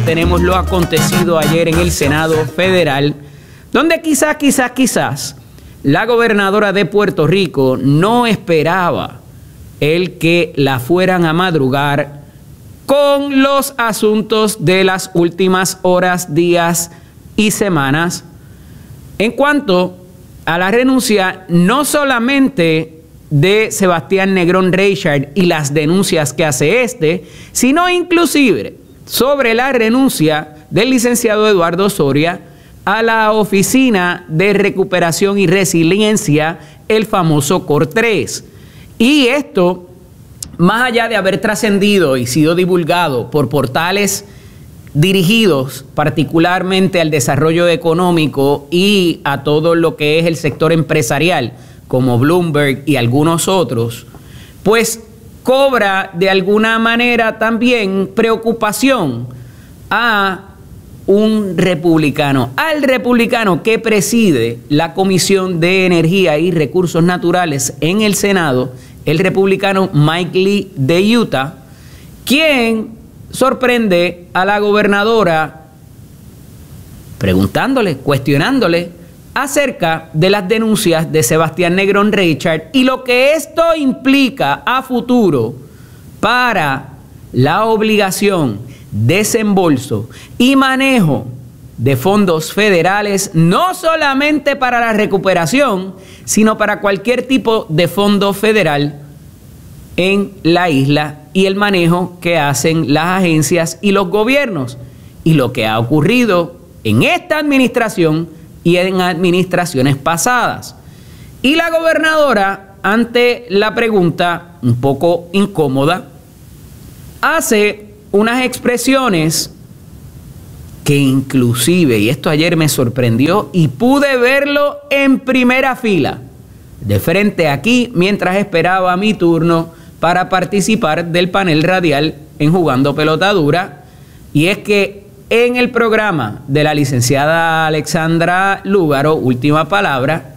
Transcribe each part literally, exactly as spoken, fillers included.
Tenemos lo acontecido ayer en el Senado Federal, donde quizás, quizás, quizás la gobernadora de Puerto Rico no esperaba el que la fueran a madrugar con los asuntos de las últimas horas, días y semanas en cuanto a la renuncia no solamente de Sebastián Negrón Reichard y las denuncias que hace este, sino inclusive sobre la renuncia del licenciado Eduardo Soria a la Oficina de Recuperación y Resiliencia, el famoso C O R tres. Y esto, más allá de haber trascendido y sido divulgado por portales dirigidos particularmente al desarrollo económico y a todo lo que es el sector empresarial, como Bloomberg y algunos otros, pues cobra de alguna manera también preocupación a un republicano, al republicano que preside la Comisión de Energía y Recursos Naturales en el Senado, el republicano Mike Lee de Utah, quien sorprende a la gobernadora preguntándole, cuestionándole acerca de las denuncias de Sebastián Negrón Reichard y lo que esto implica a futuro para la obligación, desembolso y manejo de fondos federales, no solamente para la recuperación, sino para cualquier tipo de fondo federal en la isla y el manejo que hacen las agencias y los gobiernos. Y lo que ha ocurrido en esta administración y en administraciones pasadas. Y la gobernadora, ante la pregunta un poco incómoda, hace unas expresiones que inclusive, y esto ayer me sorprendió y pude verlo en primera fila, de frente aquí, mientras esperaba mi turno para participar del panel radial en Jugando Pelota Dura, y es que en el programa de la licenciada Alexandra Lúgaro, Última Palabra,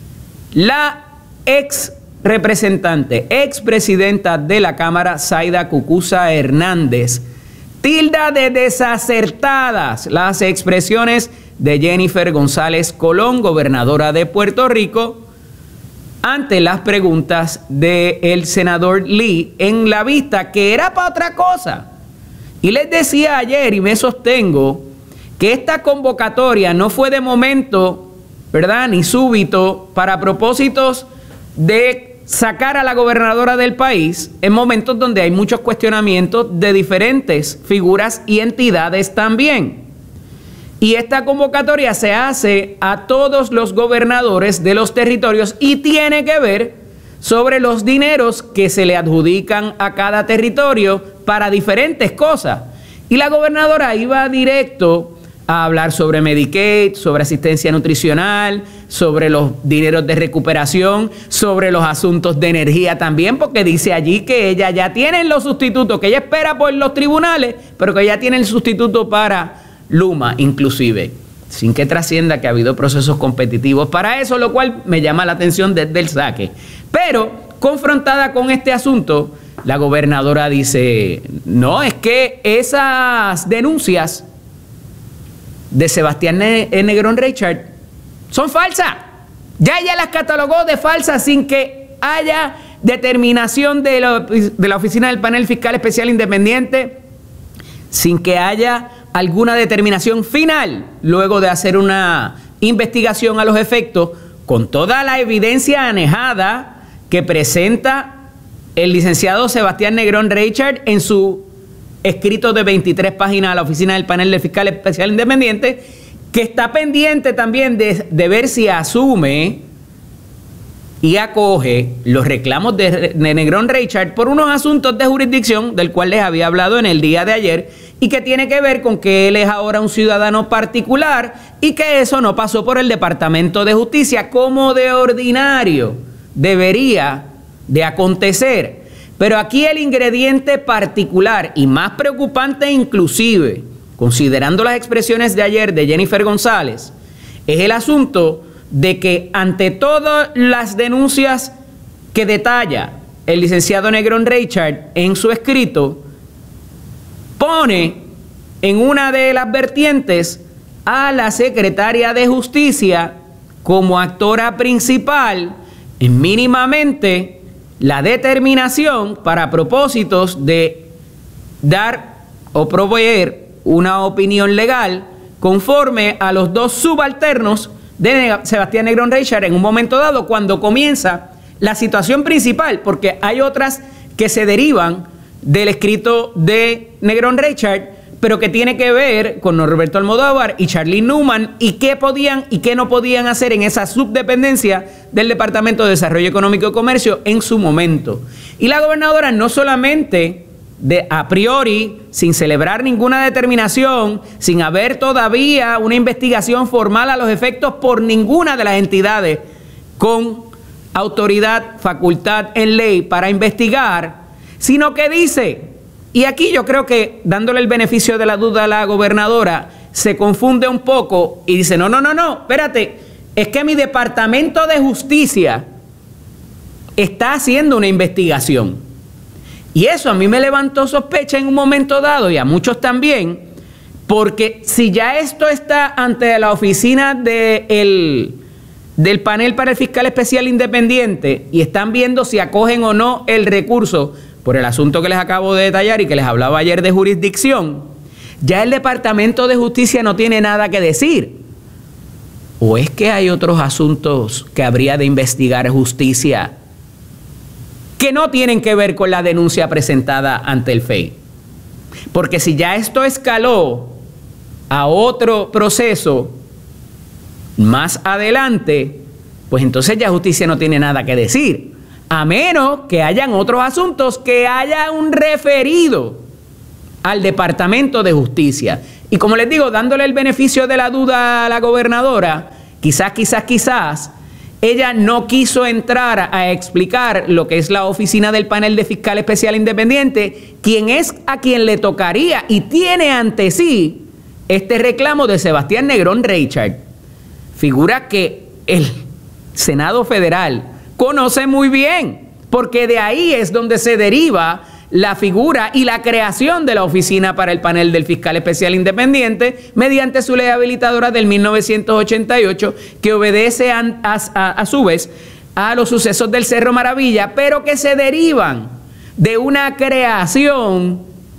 la ex representante, ex presidenta de la Cámara, Zaida Cucuza Hernández, tilda de desacertadas las expresiones de Jennifer González Colón, gobernadora de Puerto Rico, ante las preguntas del senador Lee en la vista, que era para otra cosa. Y les decía ayer, y me sostengo, que esta convocatoria no fue de momento, ¿verdad?, ni súbito, para propósitos de sacar a la gobernadora del país en momentos donde hay muchos cuestionamientos de diferentes figuras y entidades también. Y esta convocatoria se hace a todos los gobernadores de los territorios y tiene que ver sobre los dineros que se le adjudican a cada territorio para diferentes cosas. Y la gobernadora iba directo a hablar sobre Medicaid, sobre asistencia nutricional, sobre los dineros de recuperación, sobre los asuntos de energía también, porque dice allí que ella ya tiene los sustitutos, que ella espera por los tribunales, pero que ya tiene el sustituto para Luma inclusive, sin que trascienda que ha habido procesos competitivos para eso, lo cual me llama la atención desde el saque. Pero, confrontada con este asunto, la gobernadora dice, no, es que esas denuncias de Sebastián Negrón Reichard son falsas. Ya ella las catalogó de falsas sin que haya determinación de la, de la Oficina del Panel Fiscal Especial Independiente, sin que haya alguna determinación final luego de hacer una investigación a los efectos, con toda la evidencia anejada que presenta el licenciado Sebastián Negrón Reichard en su escrito de veintitrés páginas a la Oficina del Panel Fiscal Especial Independiente, que está pendiente también de, de ver si asume y acoge los reclamos de, de Negrón Reichard por unos asuntos de jurisdicción del cual les había hablado en el día de ayer y que tiene que ver con que él es ahora un ciudadano particular y que eso no pasó por el Departamento de Justicia como de ordinario debería de acontecer. Pero aquí el ingrediente particular y más preocupante inclusive, considerando las expresiones de ayer de Jennifer González, es el asunto de que ante todas las denuncias que detalla el licenciado Negrón Reichard en su escrito, pone en una de las vertientes a la secretaria de Justicia como actora principal en mínimamente la determinación para propósitos de dar o proveer una opinión legal conforme a los dos subalternos de Sebastián Negrón Reichard en un momento dado cuando comienza la situación principal, porque hay otras que se derivan del escrito de Negrón Reichard, pero que tiene que ver con Norberto Almodóvar y Charlene Newman y qué podían y qué no podían hacer en esa subdependencia del Departamento de Desarrollo Económico y Comercio en su momento. Y la gobernadora no solamente de a priori, sin celebrar ninguna determinación, sin haber todavía una investigación formal a los efectos por ninguna de las entidades con autoridad, facultad en ley para investigar, sino que dice... Y aquí yo creo que, dándole el beneficio de la duda a la gobernadora, se confunde un poco y dice, no, no, no, no, espérate, es que mi Departamento de Justicia está haciendo una investigación. Y eso a mí me levantó sospecha en un momento dado, y a muchos también, porque si ya esto está ante la oficina de el, del panel para el fiscal especial independiente y están viendo si acogen o no el recurso, por el asunto que les acabo de detallar y que les hablaba ayer de jurisdicción, ya el Departamento de Justicia no tiene nada que decir. ¿O es que hay otros asuntos que habría de investigar justicia que no tienen que ver con la denuncia presentada ante el F E I? Porque si ya esto escaló a otro proceso más adelante, pues entonces ya justicia no tiene nada que decir. A menos que hayan otros asuntos que haya un referido al Departamento de Justicia. Y como les digo, dándole el beneficio de la duda a la gobernadora, quizás, quizás, quizás, ella no quiso entrar a explicar lo que es la oficina del panel de fiscal especial independiente, quien es a quien le tocaría y tiene ante sí este reclamo de Sebastián Negrón Reichard. Figura que el Senado Federal conoce muy bien, porque de ahí es donde se deriva la figura y la creación de la oficina para el panel del fiscal especial independiente mediante su ley habilitadora del mil novecientos ochenta y ocho, que obedece a, a, a su vez a los sucesos del Cerro Maravilla, pero que se derivan de una creación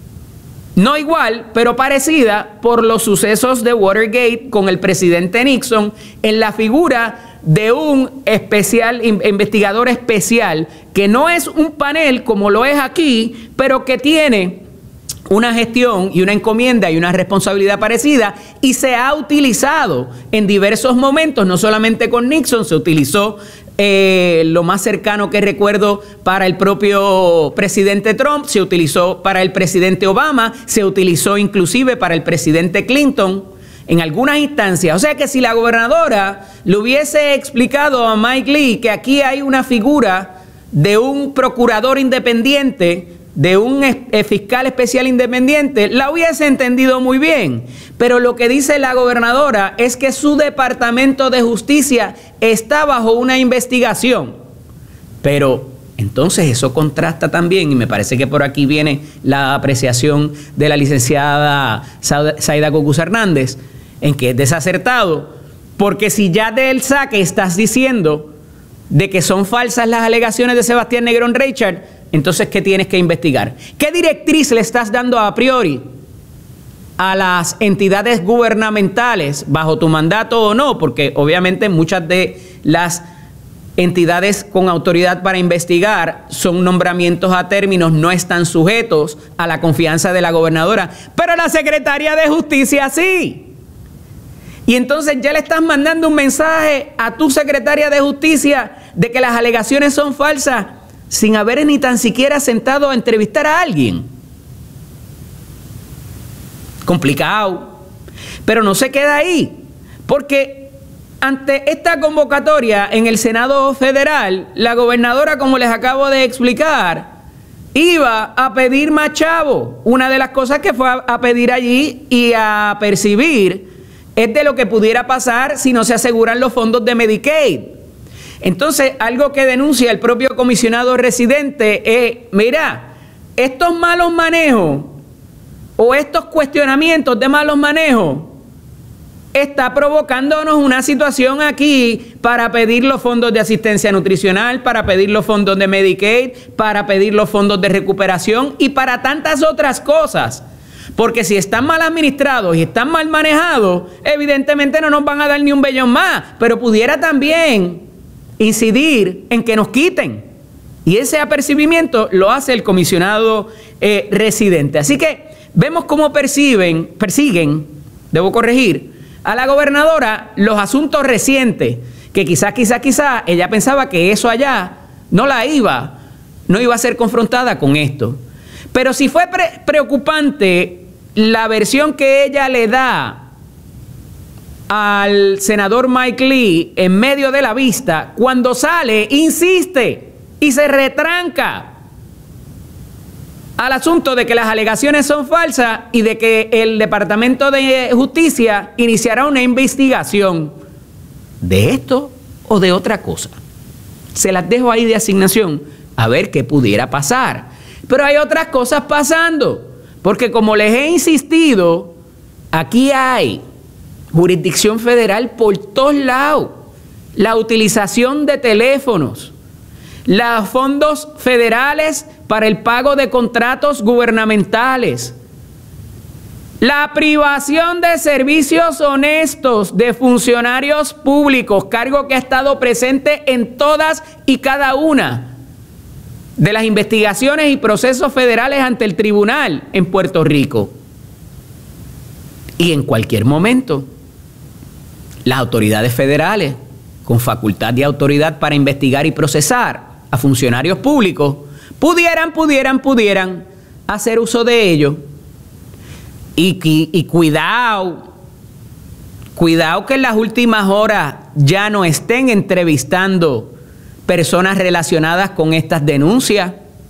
no igual, pero parecida por los sucesos de Watergate con el presidente Nixon en la figura de un especial, investigador especial, que no es un panel como lo es aquí, pero que tiene una gestión y una encomienda y una responsabilidad parecida y se ha utilizado en diversos momentos, no solamente con Nixon, se utilizó eh, lo más cercano que recuerdo para el propio presidente Trump, se utilizó para el presidente Obama, se utilizó inclusive para el presidente Clinton en algunas instancias. O sea que si la gobernadora le hubiese explicado a Mike Lee que aquí hay una figura de un procurador independiente, de un fiscal especial independiente, la hubiese entendido muy bien. Pero lo que dice la gobernadora es que su Departamento de Justicia está bajo una investigación. Pero entonces eso contrasta también, y me parece que por aquí viene la apreciación de la licenciada Zaida Cocuz Hernández, en que es desacertado, porque si ya del saque estás diciendo de que son falsas las alegaciones de Sebastián Negrón Reichard, entonces ¿qué tienes que investigar? ¿Qué directriz le estás dando a priori a las entidades gubernamentales bajo tu mandato o no? Porque obviamente muchas de las entidades con autoridad para investigar son nombramientos a términos, no están sujetos a la confianza de la gobernadora, pero la secretaria de Justicia sí. Y entonces ya le estás mandando un mensaje a tu secretaria de Justicia de que las alegaciones son falsas sin haber ni tan siquiera sentado a entrevistar a alguien. Complicado. Pero no se queda ahí, porque ante esta convocatoria en el Senado Federal, la gobernadora, como les acabo de explicar, iba a pedir más chavo. Una de las cosas que fue a pedir allí y a percibir es de lo que pudiera pasar si no se aseguran los fondos de Medicaid. Entonces, algo que denuncia el propio comisionado residente es, mira, estos malos manejos o estos cuestionamientos de malos manejos está provocándonos una situación aquí para pedir los fondos de asistencia nutricional, para pedir los fondos de Medicaid, para pedir los fondos de recuperación y para tantas otras cosas. Porque si están mal administrados y están mal manejados, evidentemente no nos van a dar ni un bellón más, pero pudiera también incidir en que nos quiten. Y ese apercibimiento lo hace el comisionado eh, residente. Así que vemos cómo perciben, persiguen, debo corregir, a la gobernadora los asuntos recientes, que quizás, quizás, quizás ella pensaba que eso allá no la iba, no iba a ser confrontada con esto. Pero si fue pre preocupante la versión que ella le da al senador Mike Lee en medio de la vista, cuando sale, insiste y se retranca al asunto de que las alegaciones son falsas y de que el Departamento de Justicia iniciará una investigación de esto o de otra cosa. Se las dejo ahí de asignación a ver qué pudiera pasar. Pero hay otras cosas pasando, porque como les he insistido, aquí hay jurisdicción federal por todos lados, la utilización de teléfonos, los fondos federales para el pago de contratos gubernamentales, la privación de servicios honestos de funcionarios públicos, cargo que ha estado presente en todas y cada una de las investigaciones y procesos federales ante el tribunal en Puerto Rico. Y en cualquier momento, las autoridades federales, con facultad de autoridad para investigar y procesar a funcionarios públicos, pudieran, pudieran, pudieran hacer uso de ello. Y, y, y cuidado, cuidado que en las últimas horas ya no estén entrevistando personas relacionadas con estas denuncias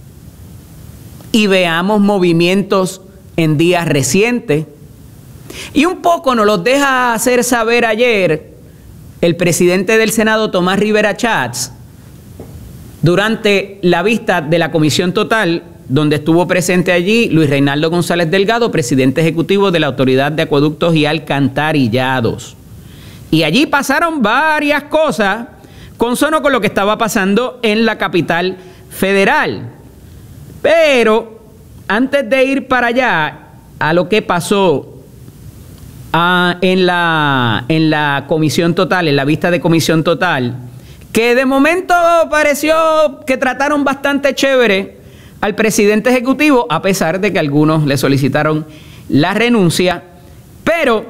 y veamos movimientos en días recientes. Y un poco nos los deja hacer saber ayer el presidente del Senado, Tomás Rivera Schatz, durante la vista de la Comisión Total, donde estuvo presente allí Luis Reinaldo González Delgado, presidente ejecutivo de la Autoridad de Acueductos y Alcantarillados. Y allí pasaron varias cosas consono con lo que estaba pasando en la capital federal. Pero antes de ir para allá, a lo que pasó uh, en, la, en la Comisión Total, en la vista de Comisión Total, que de momento pareció que trataron bastante chévere al presidente ejecutivo, a pesar de que algunos le solicitaron la renuncia, pero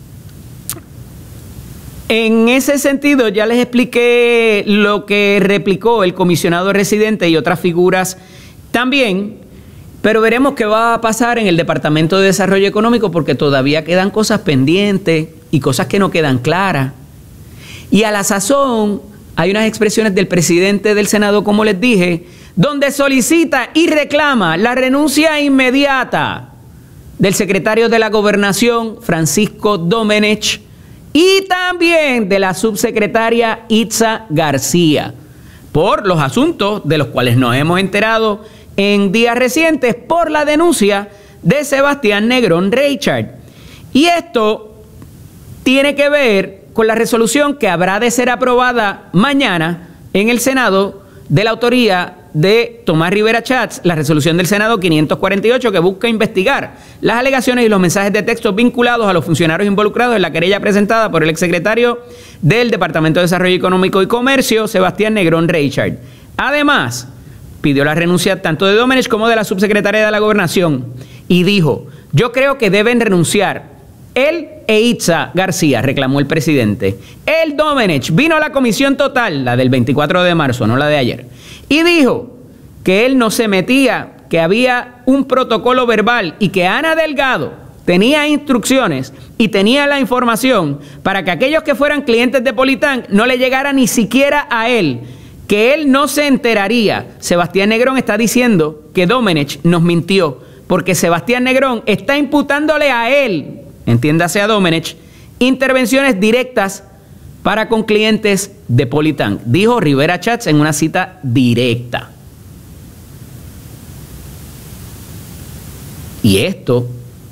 en ese sentido ya les expliqué lo que replicó el comisionado residente y otras figuras también, pero veremos qué va a pasar en el Departamento de Desarrollo Económico, porque todavía quedan cosas pendientes y cosas que no quedan claras. Y a la sazón hay unas expresiones del presidente del Senado, como les dije, donde solicita y reclama la renuncia inmediata del secretario de la Gobernación, Francisco Domenech, y también de la subsecretaria Itza García, por los asuntos de los cuales nos hemos enterado en días recientes por la denuncia de Sebastián Negrón Reichard. Y esto tiene que ver con la resolución que habrá de ser aprobada mañana en el Senado de la autoría de Tomás Rivera Schatz, la resolución del Senado quinientos cuarenta y ocho, que busca investigar las alegaciones y los mensajes de texto vinculados a los funcionarios involucrados en la querella presentada por el exsecretario del Departamento de Desarrollo Económico y Comercio, Sebastián Negrón Reichard. Además, pidió la renuncia tanto de Domenech como de la subsecretaria de la Gobernación y dijo: yo creo que deben renunciar él e Itza García, reclamó el presidente. El Domenech vino a la Comisión Total, la del veinticuatro de marzo, no la de ayer, y dijo que él no se metía, que había un protocolo verbal y que Ana Delgado tenía instrucciones y tenía la información para que aquellos que fueran clientes de Politank no le llegara ni siquiera a él, que él no se enteraría. Sebastián Negrón está diciendo que Domenech nos mintió, porque Sebastián Negrón está imputándole a él, entiéndase a Domenech, intervenciones directas para con clientes de Politank, dijo Rivera Schatz en una cita directa. Y esto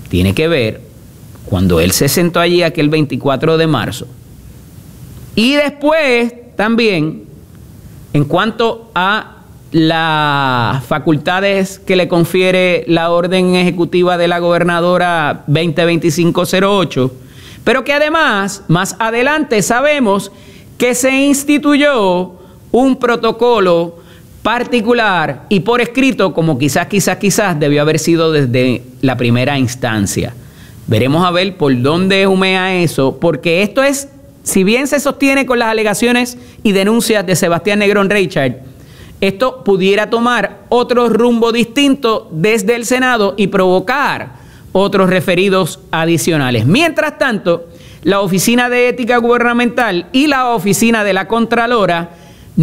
tiene que ver cuando él se sentó allí aquel veinticuatro de marzo. Y después también, en cuanto a las facultades que le confiere la orden ejecutiva de la gobernadora veinte veinticinco cero ocho, pero que además, más adelante sabemos que se instituyó un protocolo particular y por escrito, como quizás, quizás, quizás debió haber sido desde la primera instancia. Veremos a ver por dónde humea eso, porque esto es, si bien se sostiene con las alegaciones y denuncias de Sebastián Negrón Reichard, esto pudiera tomar otro rumbo distinto desde el Senado y provocar otros referidos adicionales. Mientras tanto, la Oficina de Ética Gubernamental y la Oficina de la Contralora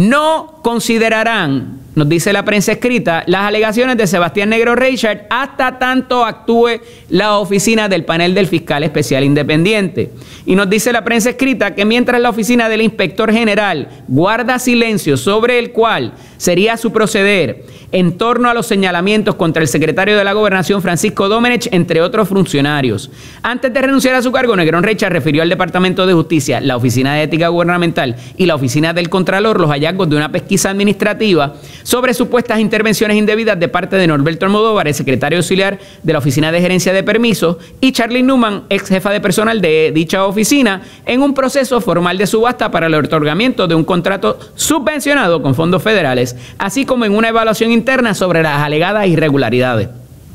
no considerarán, nos dice la prensa escrita, las alegaciones de Sebastián Negrón Reichard hasta tanto actúe la oficina del panel del fiscal especial independiente. Y nos dice la prensa escrita que mientras la oficina del inspector general guarda silencio sobre el cual sería su proceder en torno a los señalamientos contra el secretario de la Gobernación Francisco Domenech, entre otros funcionarios. Antes de renunciar a su cargo, Negrón Reichard refirió al Departamento de Justicia, la Oficina de Ética Gubernamental y la Oficina del Contralor los hallazgos de una pesquisa administrativa sobre supuestas intervenciones indebidas de parte de Norberto Almodóvar, el secretario auxiliar de la Oficina de Gerencia de Permisos, y Charly Newman, ex jefa de personal de dicha oficina, en un proceso formal de subasta para el otorgamiento de un contrato subvencionado con fondos federales, así como en una evaluación interna sobre las alegadas irregularidades.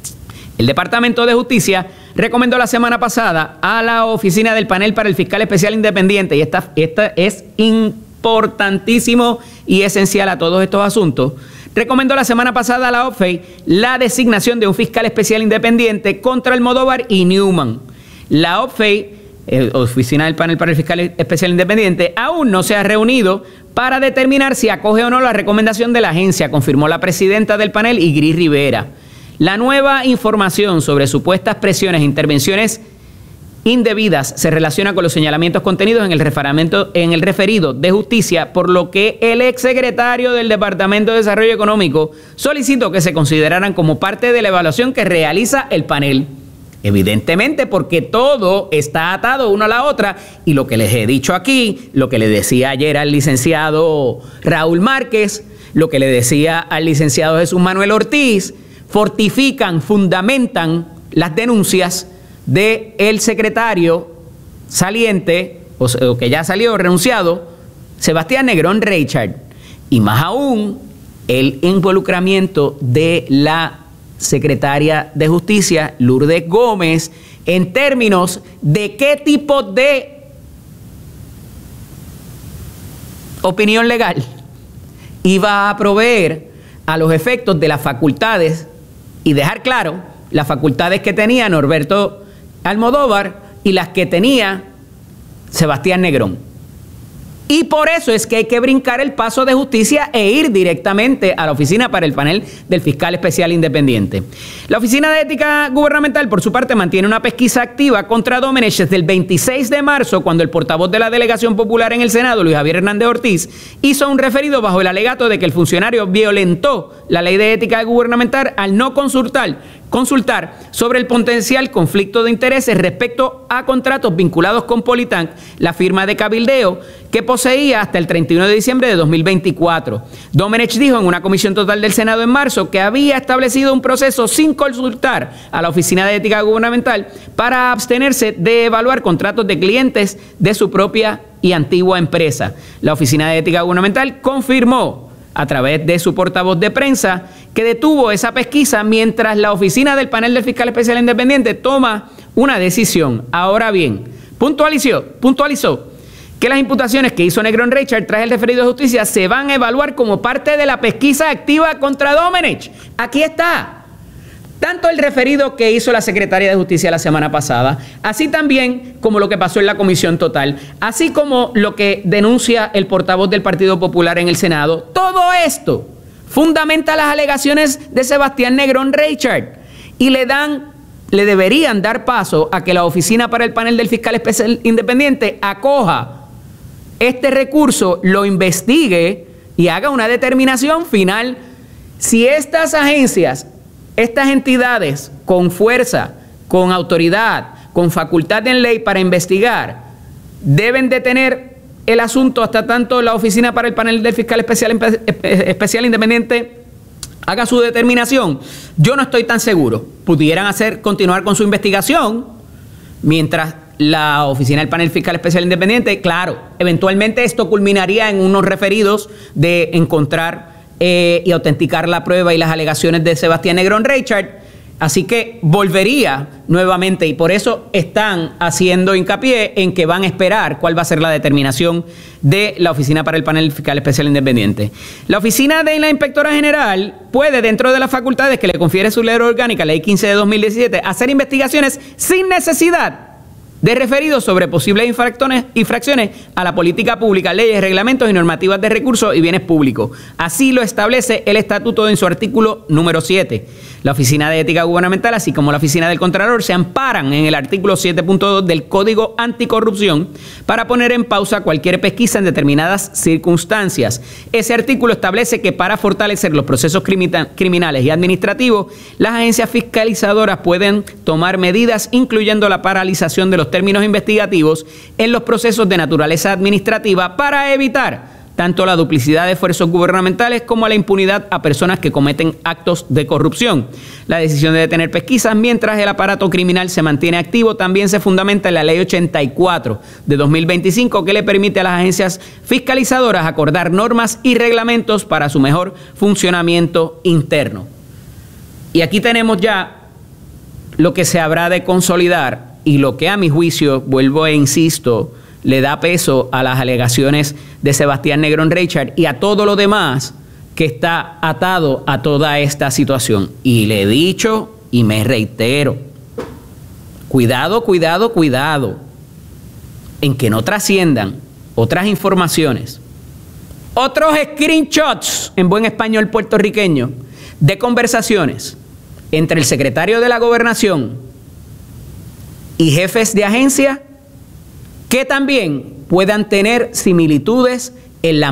El Departamento de Justicia recomendó la semana pasada a la oficina del panel para el fiscal especial independiente, y esta, esta es importantísimo y esencial a todos estos asuntos, recomendó la semana pasada a la O F E I la designación de un fiscal especial independiente contra Almodóvar y Newman. La O F E I, eh, Oficina del Panel para el Fiscal Especial Independiente, aún no se ha reunido para determinar si acoge o no la recomendación de la agencia, confirmó la presidenta del panel, Igris Rivera. La nueva información sobre supuestas presiones e intervenciones indebidas se relaciona con los señalamientos contenidos en el referimiento, en el referido de justicia, por lo que el exsecretario del Departamento de Desarrollo Económico solicitó que se consideraran como parte de la evaluación que realiza el panel. Evidentemente, porque todo está atado uno a la otra, y lo que les he dicho aquí, lo que le decía ayer al licenciado Raúl Márquez, lo que le decía al licenciado Jesús Manuel Ortiz, fortifican, fundamentan las denuncias del secretario saliente, o, o que ya salió renunciado, Sebastián Negrón Reichard, y más aún el involucramiento de la secretaria de Justicia, Lourdes Gómez, en términos de qué tipo de opinión legal iba a proveer a los efectos de las facultades y dejar claro las facultades que tenía Norberto Almodóvar y las que tenía Sebastián Negrón. Y por eso es que hay que brincar el paso de justicia e ir directamente a la oficina para el panel del fiscal especial independiente. La Oficina de Ética Gubernamental, por su parte, mantiene una pesquisa activa contra Domenech desde el veintiséis de marzo, cuando el portavoz de la Delegación Popular en el Senado, Luis Javier Hernández Ortiz, hizo un referido bajo el alegato de que el funcionario violentó la Ley de Ética Gubernamental al no consultar consultar sobre el potencial conflicto de intereses respecto a contratos vinculados con Politank, la firma de cabildeo que poseía hasta el treinta y uno de diciembre de dos mil veinticuatro. Domenech dijo en una comisión total del Senado en marzo que había establecido un proceso sin consultar a la Oficina de Ética Gubernamental para abstenerse de evaluar contratos de clientes de su propia y antigua empresa. La Oficina de Ética Gubernamental confirmó a través de su portavoz de prensa que detuvo esa pesquisa mientras la oficina del panel del fiscal especial independiente toma una decisión. Ahora bien, puntualizó, puntualizó que las imputaciones que hizo Negrón Reichard tras el referido de justicia se van a evaluar como parte de la pesquisa activa contra Domenech. Aquí está. Tanto el referido que hizo la Secretaría de Justicia la semana pasada, así también como lo que pasó en la Comisión Total, así como lo que denuncia el portavoz del Partido Popular en el Senado, todo esto fundamenta las alegaciones de Sebastián Negrón Reichard y le dan, le deberían dar paso a que la Oficina para el Panel del Fiscal Especial Independiente acoja este recurso, lo investigue y haga una determinación final. Si estas agencias, estas entidades con fuerza, con autoridad, con facultad en ley para investigar, deben detener el asunto hasta tanto la Oficina para el Panel del Fiscal Especial, Especial Independiente haga su determinación. Yo no estoy tan seguro. Pudieran hacer, continuar con su investigación mientras la Oficina del Panel Fiscal Especial Independiente, claro, eventualmente esto culminaría en unos referidos de encontrar eh, y autenticar la prueba y las alegaciones de Sebastián Negrón Reichard. Así que volvería nuevamente, y por eso están haciendo hincapié en que van a esperar cuál va a ser la determinación de la Oficina para el Panel Fiscal Especial Independiente. La Oficina de la Inspectora General puede, dentro de las facultades que le confiere su ley orgánica, Ley quince de dos mil diecisiete, hacer investigaciones sin necesidad de referidos sobre posibles infracciones, infracciones a la política pública, leyes, reglamentos y normativas de recursos y bienes públicos. Así lo establece el estatuto en su artículo número siete. La Oficina de Ética Gubernamental, así como la Oficina del Contralor, se amparan en el artículo siete punto dos del Código Anticorrupción para poner en pausa cualquier pesquisa en determinadas circunstancias. Ese artículo establece que para fortalecer los procesos criminales y administrativos, las agencias fiscalizadoras pueden tomar medidas, incluyendo la paralización de los términos investigativos en los procesos de naturaleza administrativa para evitar tanto la duplicidad de esfuerzos gubernamentales como la impunidad a personas que cometen actos de corrupción. La decisión de detener pesquisas mientras el aparato criminal se mantiene activo también se fundamenta en la Ley ochenta y cuatro de dos mil veinticinco, que le permite a las agencias fiscalizadoras acordar normas y reglamentos para su mejor funcionamiento interno. Y aquí tenemos ya lo que se habrá de consolidar y lo que, a mi juicio, vuelvo e insisto, le da peso a las alegaciones de Sebastián Negrón Reichard y a todo lo demás que está atado a toda esta situación. Y le he dicho y me reitero, cuidado, cuidado, cuidado, en que no trasciendan otras informaciones, otros screenshots, en buen español puertorriqueño, de conversaciones entre el secretario de la Gobernación y jefes de agencia que también puedan tener similitudes en la